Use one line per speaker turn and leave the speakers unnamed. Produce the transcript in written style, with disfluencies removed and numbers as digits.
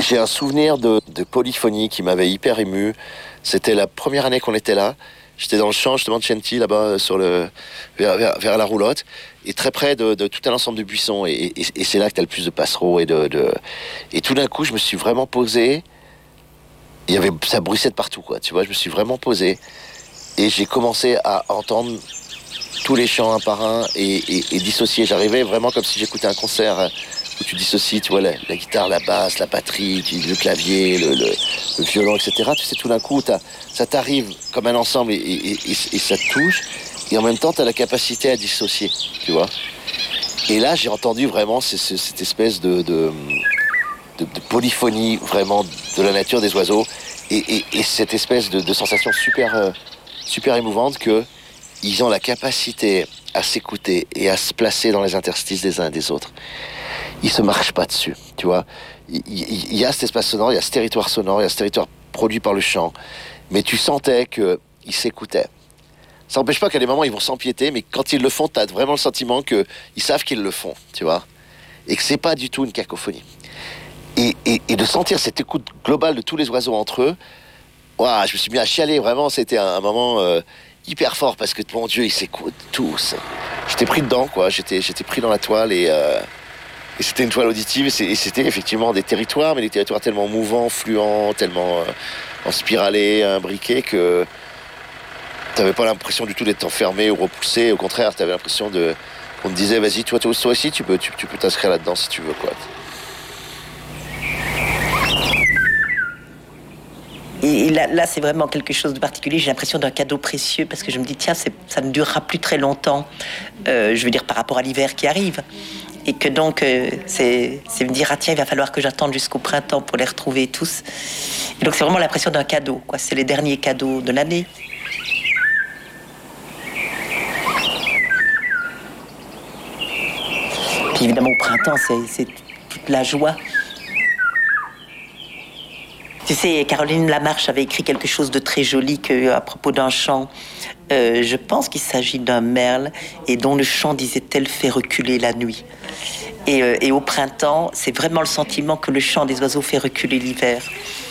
J'ai un souvenir de polyphonie qui m'avait hyper ému. C'était la première année qu'on était là. J'étais dans le champ justement de Chantilly, là-bas, vers la roulotte, et très près de tout un ensemble de buissons. Et c'est là que tu as le plus de passereaux. Et tout d'un coup, je me suis vraiment posé. Ça bruissait de partout, quoi. Tu vois, je me suis vraiment posé. Et j'ai commencé à entendre tous les chants un par un et dissocier. J'arrivais vraiment comme si j'écoutais un concert où tu dissocies, tu vois, la guitare, la basse, la batterie, le clavier, le violon, etc. Tu sais, tout d'un coup, ça t'arrive comme un ensemble et ça te touche. Et en même temps, tu as la capacité à dissocier, tu vois. Et là, j'ai entendu vraiment cette espèce de polyphonie, vraiment, de la nature des oiseaux. Et cette espèce de sensation super émouvante que ils ont la capacité à s'écouter et à se placer dans les interstices des uns et des autres. Ils se marchent pas dessus, tu vois. Il y a cet espace sonore, il y a ce territoire sonore, il y a ce territoire produit par le chant. Mais tu sentais qu'ils s'écoutaient. Ça n'empêche pas qu'à des moments, ils vont s'empiéter, mais quand ils le font, tu as vraiment le sentiment qu'ils savent qu'ils le font, tu vois. Et que c'est pas du tout une cacophonie. Et de sentir cette écoute globale de tous les oiseaux entre eux, ouah, je me suis mis à chialer, vraiment, c'était un moment hyper fort, parce que, mon Dieu, ils s'écoutent tous. J'étais pris dedans, quoi, j'étais pris dans la toile, et c'était une toile auditive, et c'était effectivement des territoires, mais des territoires tellement mouvants, fluents, tellement spiralés, imbriqués, que t'avais pas l'impression du tout d'être enfermé ou repoussé, au contraire, t'avais l'impression qu'on te disait, vas-y, toi aussi, tu peux t'inscrire là-dedans si tu veux, quoi.
Et là, c'est vraiment quelque chose de particulier. J'ai l'impression d'un cadeau précieux parce que je me dis, tiens, ça ne durera plus très longtemps. Je veux dire, par rapport à l'hiver qui arrive. Et que donc, c'est me dire, ah tiens, il va falloir que j'attende jusqu'au printemps pour les retrouver tous. Et donc, c'est vraiment l'impression d'un cadeau, quoi. C'est les derniers cadeaux de l'année. Puis évidemment, au printemps, c'est toute la joie. Tu sais, Caroline Lamarche avait écrit quelque chose de très joli à propos d'un chant. Je pense qu'il s'agit d'un merle et dont le chant, disait-elle, fait reculer la nuit. Et au printemps, c'est vraiment le sentiment que le chant des oiseaux fait reculer l'hiver.